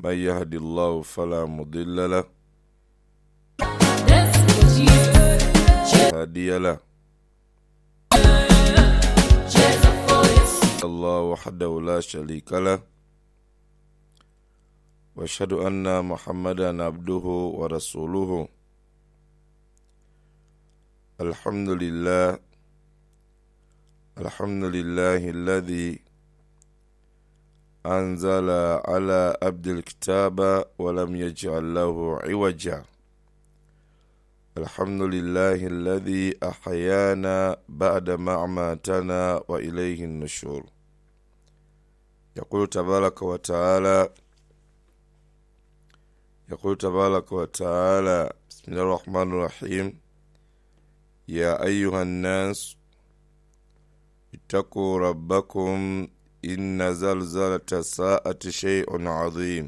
من يهد الله فلا مضل له هادي له الله وحده لا شريك له واشهد أن محمدا عبده ورسوله الحمد لله الذي أنزل على عبد الكتاب ولم يجعل له عوجا الحمد لله الذي أحيانا بعد ما أماتنا وإليه النشور يقول تبارك وتعالى بسم الله الرحمن الرحيم يا أيها الناس اتقوا ربكم إن زلزلة الساعة شيء عظيم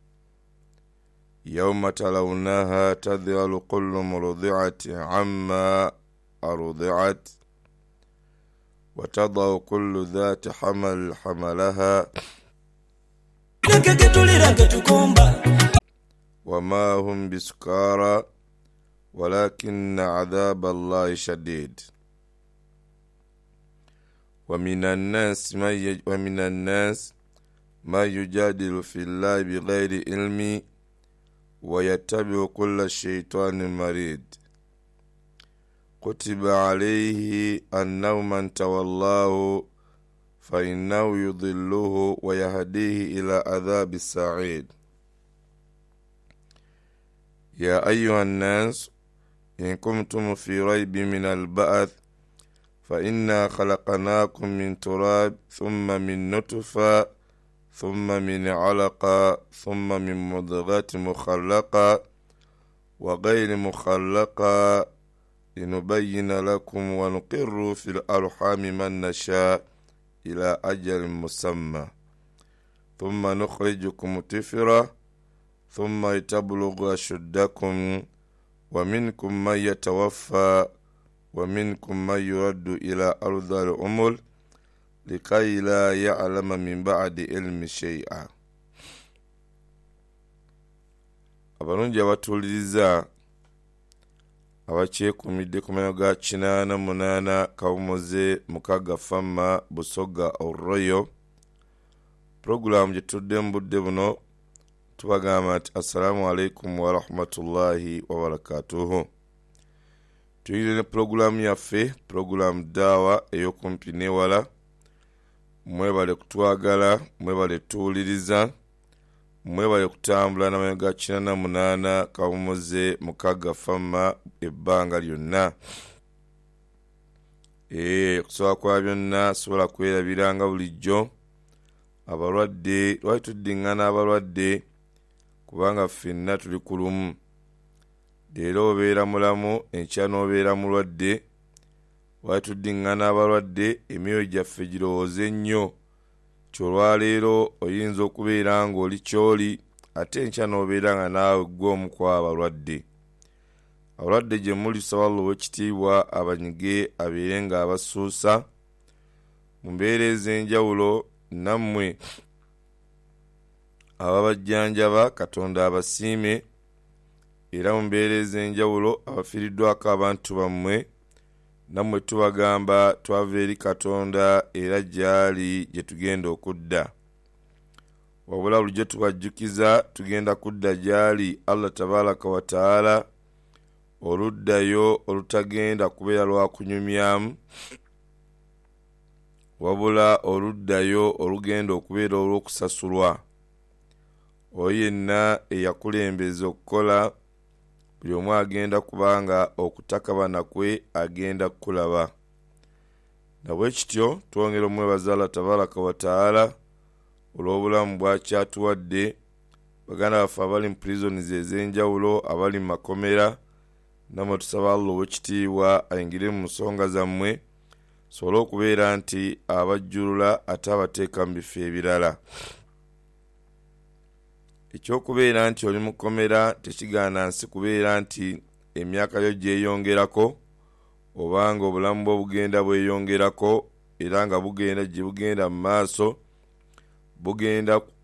يوم ترونها تذهل كل مرضعة عما أرضعت وتضع كل ذات حمل حملها وما هم بسكارى ولكن عذاب الله شديد ومن الناس ما يجادل في الله بغير علم ويتبع كل شيطان مريد كتب عليه أنه من تولاه فإنه يضله ويهديه إلى عذاب السعيد يا أيها الناس إن كنتم في ريب من البعث فإنا خلقناكم من تراب ثم من نطفة ثم من علقة ثم من مضغة مخلقة وغير مخلقة لنبين لكم ونقر في الأرحام من نشاء إلى أجل مسمى ثم نخرجكم طفلا ثم تبلغ أشدكم ومنكم من يتوفى ومنكم من يرد إلى أرض العمر لكي لا يعلم من بعد علم شيئا. abalungi abatuliriza abakyekumidde ku mayo ga 88 kawumuze mukaga fama busoga oroyo program gitudde mu budde buno tubagamba ati assalamu alaikum wa rahmatullahi wa barakatuhu. Tuyire program yaffe program dawa eyokumpi newala mwebale kutwagala mwebale tuwuliriza mwebale kutambula n'amayo ga 88 kawumuze mukaga fama ebbanga lyonna okusobola kwa byonna sobola kwerabiranga bulijjo abalwadde lwaki tuddiŋŋana abalwadde kubanga ffenna tuli ku lumu leero obeera mulamu enkya n'obeera mulwadde lwaki tuddiŋŋana abalwadde emyoyo gyaffe girowooze nnyo kyolwaleero oyinza okubeera ng'oli kyoli ate enkya n'obeera nga naawe gw'omu kw'abalwadde. Abalwadde gye muli tusaba Allah ow'ekitiibwa abanyige abeere nga abasuusa mu mbeera ez'enjawulo nammwe ababajjanjaba Katonda abasiime era mu mbeera ez'enjawulo abafiiriddwako abantu bammwe nammwe tubagamba twava eri Katonda era gyali gye tugenda okudda wabula bulijjo tubajjukiza tugenda kudda gyali Allah tabaraka wa taala oluddayo olutagenda kubeera lwa kunyumyamu wabula oluddayo olugenda okubeera olw'okusasulwa oyo yenna eyakulembeza okukola buli omu agenda kubanga okutakabana kwe agenda kukulaba nabwe kityo twongera omwebaza Allah tabaraka wa taala olw'obulamu bwakyatuwadde baganda baffe abali mu prisons ez'enjawulo abali mu makomera namwe tusaba Allah ow'ekitiibwa ayingire mu nsonga zammwe sobole okubeera nti abajjulula ate abateeka mu bifo ebirala. Ekyokubeera nti oli mukomera tekigaana nsi kubeera nti emyaka yo gyeyongerako obanga obulamu bwo bugenda bweyongerako era nga bugenda gye bugenda mu maaso bugenda